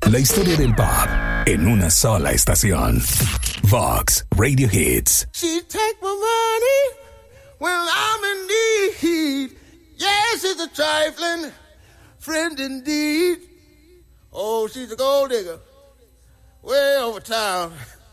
La historia del pop en una sola estación. Vox Radio Hits. She take my money when I'm in need. Yes, it's a trifling friend indeed. Oh, she's a gold digger way over town.